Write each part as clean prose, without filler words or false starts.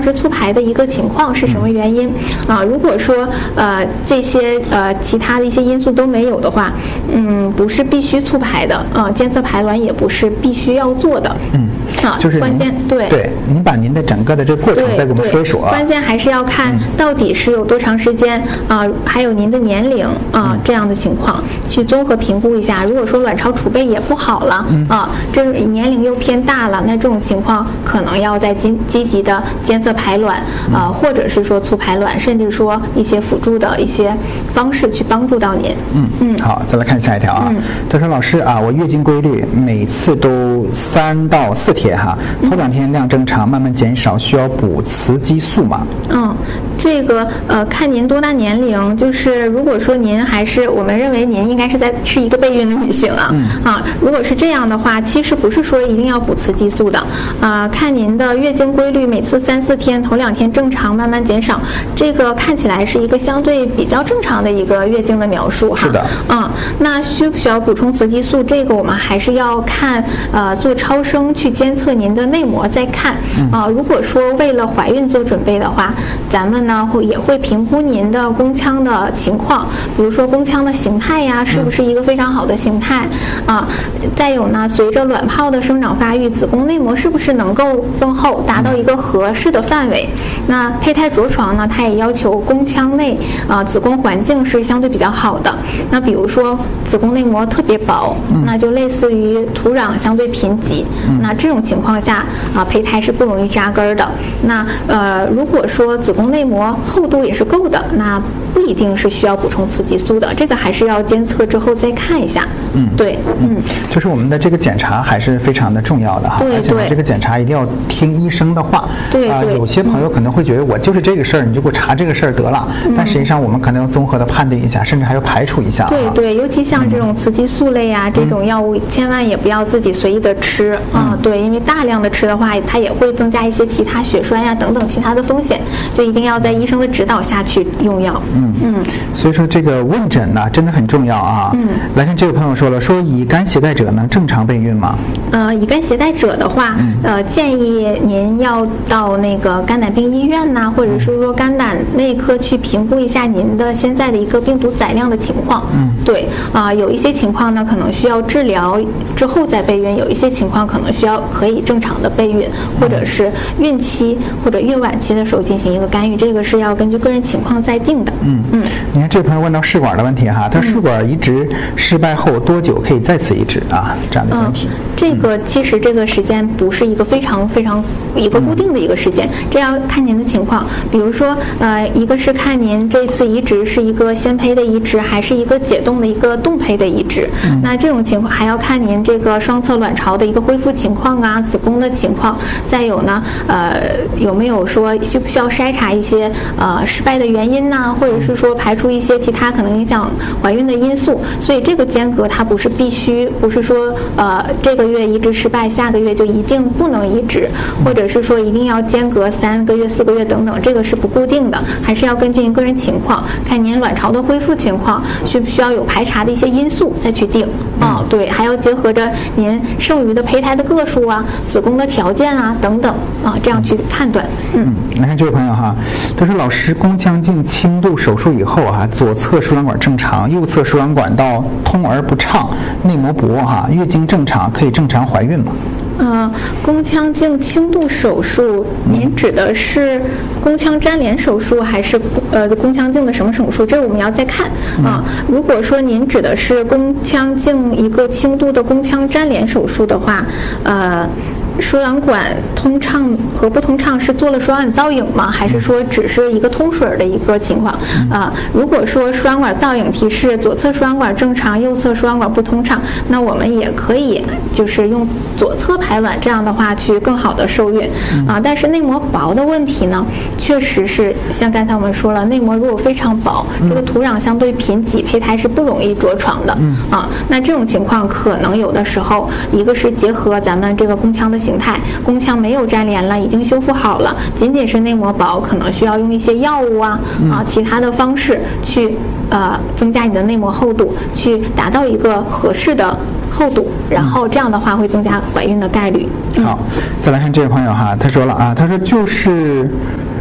致促排的一个情况是什么原因啊？如果说这些其他的一些因素都没有的话，不是必须促排的监测排卵也不是必须要做的。 就是关键对，您把您的整个的这个过程再给我们说一说啊。 关键还是要看到底是有多长时间还有您的年龄这样的情况去综合评估一下。如果说卵巢储备也不好了这年龄又偏大了，那这种情况可能要再积极的监测排卵或者是说促排卵，甚至说一些辅助的一些方式去帮助到您。 好，再来看下一条啊。他说老师我月经规律每次都3到4天头2天量正常，慢慢减少，需要补雌激素吗？ 这个看您多大年龄，就是如果说您还是我们认为您应该是一个备孕的女性如果是这样的话，其实不是说一定要补雌激素的看您的月经规律每次3、4天，头2天正常，慢慢减少，这个看起来是一个相对比较正常的一个月经的描述是的。 那需不需要补充雌激素，这个我们还是要看做超声去监测您的内膜再看如果说为了怀孕做准备的话，咱们呢也会评估您的宫腔的情况，比如说宫腔的形态呀，是不是一个非常好的形态再有呢，随着卵泡的生长发育，子宫内膜是不是能够增厚，达到一个合适的范围。那胚胎着床呢，它也要求宫腔内子宫环境是相对比较好的。那比如说子宫内膜特别薄那就类似于土壤相对贫瘠那这种情况下胚胎是不容易扎根的。那如果说子宫内膜厚度也是够的，那不一定是需要补充雌激素的，这个还是要监测之后再看一下。 就是我们的这个检查还是非常的重要的而且这个检查一定要听医生的话。有些朋友可能会觉得我就是这个事儿，你就给我查这个事儿得了但实际上我们可能要综合的判定一下，甚至还要排除一下尤其像这种雌激素类这种药物千万也不要自己随意的吃因为大量的吃的话，它也会增加一些其他血栓等等其他的风险，就一定要在医生的指导下去用药。 所以说这个问诊呢真的很重要来看这位朋友说了，说乙肝携带者能正常备孕吗？ 乙肝携带者的话建议您要到那个肝胆病医院或者是说肝胆内科去评估一下您的现在的一个病毒载量的情况。有一些情况呢可能需要治疗之后再备孕，有一些情况可能可以正常的备孕，或者是孕期或者孕晚期的时候进行一个干预，这个是要根据个人情况再定的。 你看这位朋友问到试管的问题他说试管移植失败后多久可以再次移植这样的问题。 这个其实这个时间不是一个非常非常一个固定的一个时间，这要看您的情况。比如说一个是看您这次移植是一个鲜胚的移植还是一个解冻的一个冻胚的移植那这种情况还要看您这个双侧卵巢的一个恢复情况子宫的情况，再有呢有没有说需不需要筛查一些失败的原因或者是说排除一些其他可能影响怀孕的因素。所以这个间隔它不是必须，不是说这个月移植失败下个月就一定不能移植，或者是说一定要间隔3个月4个月等等，这个是不固定的，还是要根据您个人情况，看您卵巢的恢复情况，需不需要有排查的一些因素再去定还要结合着您剩余的胚胎的个数子宫的条件等等这样去判断。 来看这位朋友他说老师，宫腔镜轻度手术以后左侧输卵管正常，右侧输卵管道通而不畅，内膜薄月经正常，可以正常怀孕吗？ 宫腔镜轻度手术，您指的是宫腔粘连手术还是宫腔镜的什么手术？这我们要再看如果说您指的是宫腔镜一个轻度的宫腔粘连手术的话，输卵管通畅和不通畅是做了输卵管造影吗？还是说只是一个通水的一个情况？如果说输卵管造影提示左侧输卵管正常，右侧输卵管不通畅，那我们也可以就是用左侧排卵，这样的话去更好的受孕但是内膜薄的问题呢，确实是像刚才我们说了，内膜如果非常薄，这个土壤相对贫瘠，胚胎是不容易着床的那这种情况可能有的时候一个是结合咱们这个宫腔的形态，宫腔没有粘连了，已经修复好了，仅仅是内膜薄，可能需要用一些药物其他的方式去增加你的内膜厚度，去达到一个合适的厚度，然后这样的话会增加怀孕的概率。 好，再来看这位朋友他说了他说就是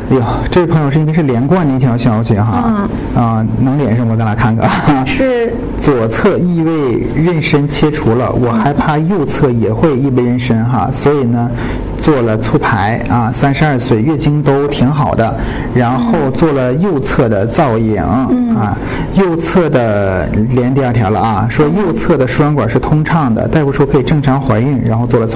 哎呦，这位朋友是应该是连贯的一条消息哈。能连上吗？咱俩看看。 是左侧异位妊娠切除了，我害怕右侧也会异位妊娠哈，所以呢做了促排啊，32岁月经都挺好的，然后做了右侧的造影啊，右侧的连第2条了啊，说右侧的输卵管是通畅的，大夫说可以正常怀孕，然后做了